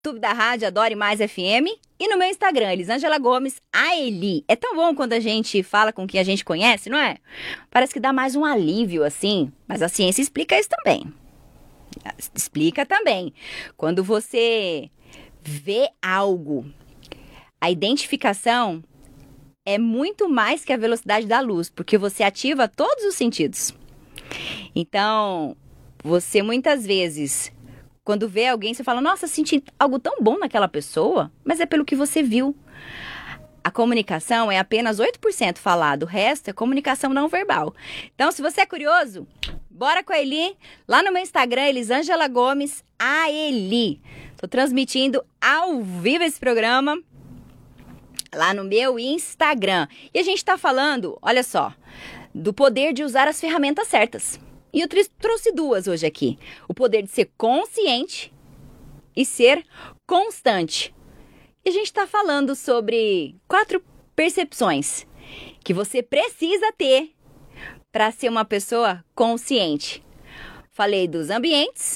YouTube da Rádio Adore Mais FM e no meu Instagram, Elisângela Gomes, a Eli. É tão bom quando a gente fala com quem a gente conhece, não é? Parece que dá mais um alívio, assim. Mas a ciência explica isso também. Explica também. Quando você vê algo, a identificação é muito mais que a velocidade da luz, porque você ativa todos os sentidos. Então, você muitas vezes, quando vê alguém, você fala, nossa, senti algo tão bom naquela pessoa, mas é pelo que você viu. A comunicação é apenas 8% falado, o resto é comunicação não verbal. Então, se você é curioso, bora com a Eli, lá no meu Instagram, Elisângela Gomes, a Eli. Tô transmitindo ao vivo esse programa lá no meu Instagram. E a gente tá falando, olha só, do poder de usar as ferramentas certas. E eu trouxe duas hoje aqui. O poder de ser consciente e ser constante. E a gente está falando sobre 4 percepções que você precisa ter para ser uma pessoa consciente. Falei dos ambientes,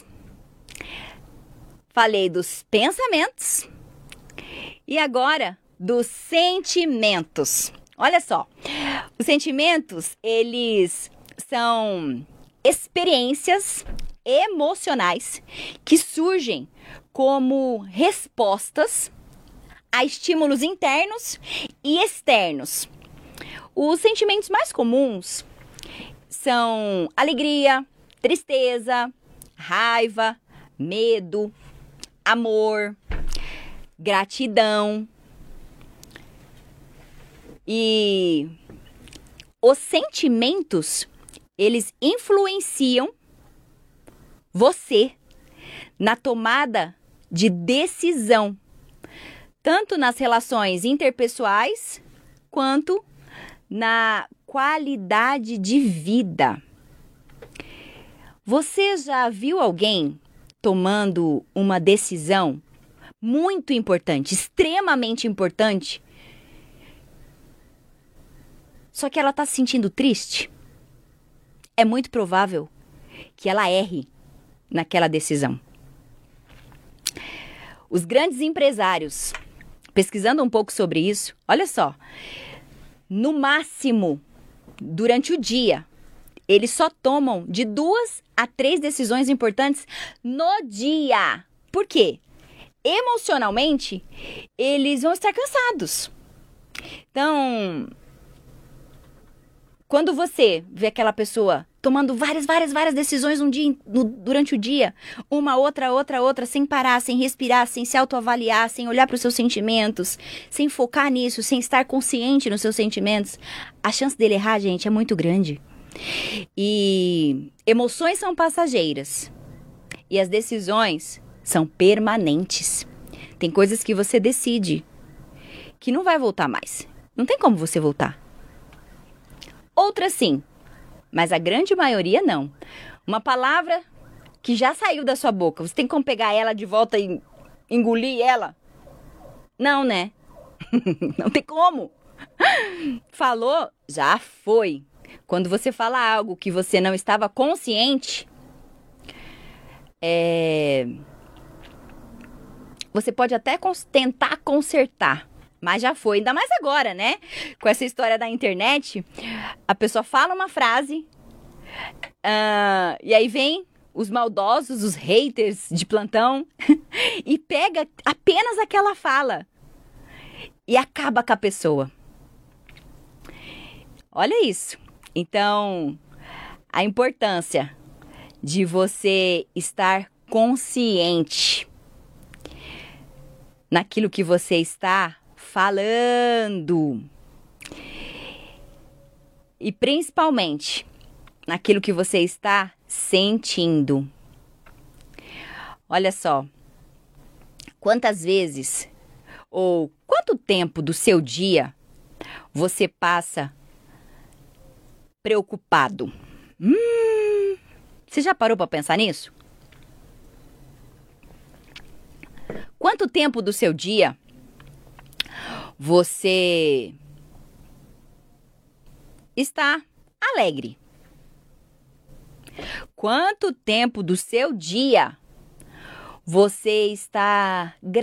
falei dos pensamentos e agora dos sentimentos. Olha só, os sentimentos, eles são experiências emocionais que surgem como respostas a estímulos internos e externos. Os sentimentos mais comuns são alegria, tristeza, raiva, medo, amor, gratidão. E os sentimentos, eles influenciam você na tomada de decisão, tanto nas relações interpessoais, quanto na qualidade de vida. Você já viu alguém tomando uma decisão muito importante, extremamente importante, só que ela está se sentindo triste? É muito provável que ela erre naquela decisão. Os grandes empresários, pesquisando um pouco sobre isso, olha só, no máximo, durante o dia, eles só tomam de 2 a 3 decisões importantes no dia. Por quê? Emocionalmente, eles vão estar cansados. Então, quando você vê aquela pessoa tomando várias decisões durante o dia, uma, outra, sem parar, sem respirar, sem se autoavaliar, sem olhar para os seus sentimentos, sem focar nisso, sem estar consciente nos seus sentimentos, a chance dele errar, gente, é muito grande. E emoções são passageiras e as decisões são permanentes. Tem coisas que você decide que não vai voltar mais. Não tem como você voltar. Outras sim, mas a grande maioria não. Uma palavra que já saiu da sua boca, você tem como pegar ela de volta e engolir ela? Não, né? Não tem como. Falou, já foi. Quando você fala algo que você não estava consciente, você pode até tentar consertar. Mas já foi, ainda mais agora, né? Com essa história da internet, a pessoa fala uma frase, e aí vem os maldosos, os haters de plantão, e pega apenas aquela fala e acaba com a pessoa. Olha isso. Então, a importância de você estar consciente naquilo que você está falando. E principalmente naquilo que você está sentindo. Olha só, quantas vezes ou quanto tempo do seu dia você passa preocupado? Você já parou para pensar nisso? Quanto tempo do seu dia você está alegre? Quanto tempo do seu dia Você está